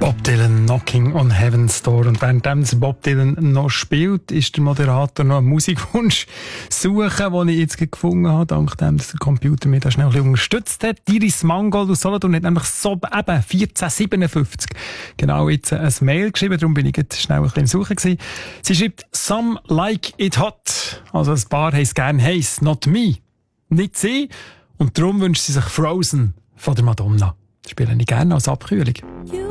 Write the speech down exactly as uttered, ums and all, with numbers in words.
Bob Dylan, Knocking on Heaven's Door. Und während Bob Dylan noch spielt, ist der Moderator noch einen Musikwunsch suchen, den ich jetzt gefunden habe, dank dem, dass der Computer mir da schnell ein bisschen unterstützt hat. Iris Mangold aus Solothurn hat nämlich so eben vierzehn siebenundfünfzig genau jetzt ein Mail geschrieben, darum bin ich jetzt schnell ein bisschen im Suchen gewesen. Sie schreibt, some like it hot. Also ein paar heisst gern heiß, not me. Nicht sie. Und darum wünscht sie sich Frozen von der Madonna. Das spiele ich gerne als Abkühlung.